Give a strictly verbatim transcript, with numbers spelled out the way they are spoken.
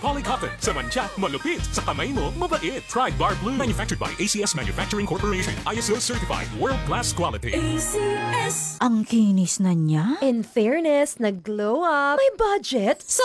Polycotton. Sa mancha, malupit. Sa kamay mo, mabait. Try Bar Blue. Manufactured by A C S Manufacturing Corporation. I S O certified. World-class quality. A C S. Ang kinis na niya. In fairness, nag-glow up. May budget.